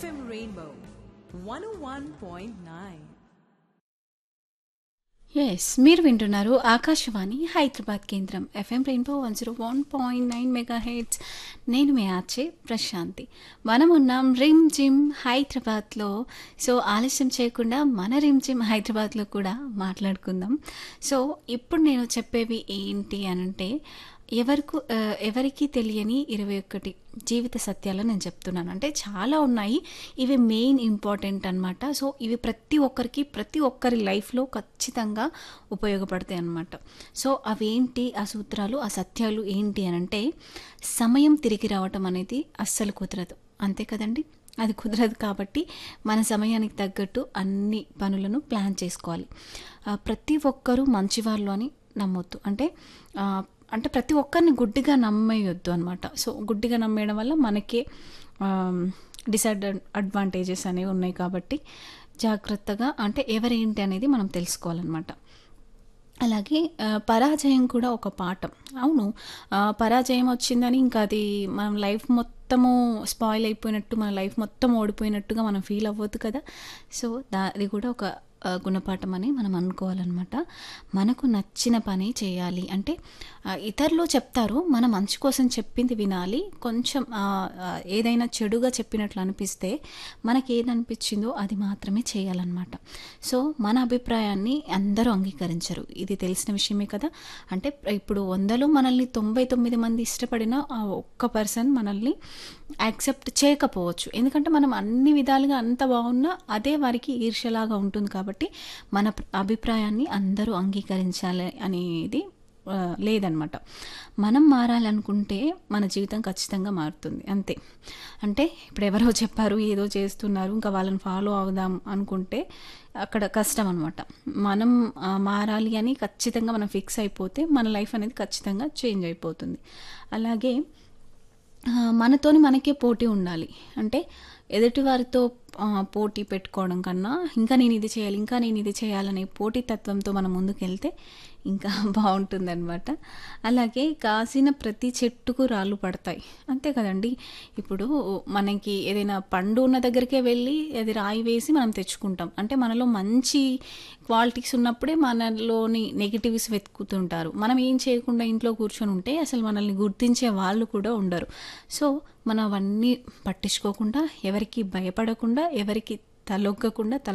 FM Rainbow 101.9. Yes మీరు వింటున్నారు ఆకాశవాణి హైదరాబాద్ కేంద్రం ఎఫ్ఎం రెయిన్బో 101.9 మెగా హెడ్స్. నేను మీ ఆర్చే ప్రశాంతి. మనం ఉన్నాం రిమ్ జిమ్ హైదరాబాద్లో. సో ఆలస్యం చేయకుండా మన రిమ్ జిమ్ హైదరాబాద్లో కూడా మాట్లాడుకుందాం. సో ఇప్పుడు నేను చెప్పేవి ఏంటి అనంటే ఎవరికి తెలియని 21 జీవిత సత్యాలు నేను చెప్తున్నాను. అంటే చాలా ఉన్నాయి, ఇవి మెయిన్ ఇంపార్టెంట్ అనమాట. సో ఇవి ప్రతి ఒక్కరి లైఫ్లో ఖచ్చితంగా ఉపయోగపడతాయి అన్నమాట. సో అవేంటి ఆ సూత్రాలు, ఆ సత్యాలు ఏంటి అనంటే, సమయం తిరిగి రావటం అనేది అస్సలు కుదరదు, అంతే కదండి. అది కుదరదు కాబట్టి మన సమయానికి తగ్గట్టు అన్ని పనులను ప్లాన్ చేసుకోవాలి. ప్రతి ఒక్కరూ మంచివాళ్ళు అని నమ్మొద్దు. అంటే ప్రతి ఒక్కరిని గుడ్డిగా నమ్మేయొద్దు అనమాట. సో గుడ్డిగా నమ్మేయడం వల్ల మనకే అడ్వాంటేజెస్ అనేవి ఉన్నాయి కాబట్టి జాగ్రత్తగా అంటే ఎవరేంటి అనేది మనం తెలుసుకోవాలన్నమాట. అలాగే పరాజయం కూడా ఒక పాఠం. అవును, పరాజయం వచ్చిందని ఇంకా అది మనం లైఫ్ మొత్తము స్పాయిల్ అయిపోయినట్టు, మన లైఫ్ మొత్తం ఓడిపోయినట్టుగా మనం ఫీల్ అవ్వద్దు కదా. సో అది కూడా ఒక గుణపాఠం అని మనం అనుకోవాలన్నమాట. మనకు నచ్చిన పని చేయాలి. అంటే ఇతరులు చెప్తారు, మన మంచి కోసం చెప్పింది వినాలి. కొంచెం ఏదైనా చెడుగా చెప్పినట్లు అనిపిస్తే మనకి ఏది అనిపించిందో అది మాత్రమే చేయాలన్నమాట. సో మన అభిప్రాయాన్ని అందరూ అంగీకరించరు, ఇది తెలిసిన విషయమే కదా. అంటే ఇప్పుడు 100లో మనల్ని 99 మంది ఇష్టపడిన ఆ ఒక్క పర్సన్ మనల్ని యాక్సెప్ట్ చేయకపోవచ్చు. ఎందుకంటే మనం అన్ని విధాలుగా అంత బాగున్నా అదే వారికి ఈర్ష్యలాగా ఉంటుంది కాబట్టి మన అభిప్రాయాన్ని అందరూ అంగీకరించాలి అనేది లేదనమాట. మనం మారాలనుకుంటే మన జీవితం ఖచ్చితంగా మారుతుంది, అంతే. అంటే ఇప్పుడు ఎవరో చెప్పారు, ఏదో చేస్తున్నారు, ఇంకా వాళ్ళని ఫాలో అవుదాం అనుకుంటే అక్కడ కష్టం అనమాట. మనం మారాలి అని ఖచ్చితంగా మనం ఫిక్స్ అయిపోతే మన లైఫ్ అనేది ఖచ్చితంగా చేంజ్ అయిపోతుంది. అలాగే మనతోని మనకే పోటీ ఉండాలి. అంటే ఎదుటి వారితో పోటీ పెట్టుకోవడం కన్నా ఇంకా నేను ఇది చేయాలనే పోటీతత్వంతో మనం ముందుకెళ్తే ఇంకా బాగుంటుందన్నమాట. అలాగే కాసిన ప్రతి చెట్టుకు రాళ్ళు పడతాయి, అంతే కదండి. ఇప్పుడు మనకి ఏదైనా పండు ఉన్న దగ్గరికే వెళ్ళి అది రాయి వేసి మనం తెచ్చుకుంటాం. అంటే మనలో మంచి క్వాలిటీస్ ఉన్నప్పుడే మనలోని నెగిటివ్స్ వెతుకుతుంటారు. మనం ఏం చేయకుండా ఇంట్లో కూర్చొని ఉంటే అసలు మనల్ని గుర్తించే వాళ్ళు కూడా ఉండరు. సో మనం అవన్నీ పట్టించుకోకుండా, ఎవరికి భయపడకుండా, ఎవరికి తలొగ్గకుండా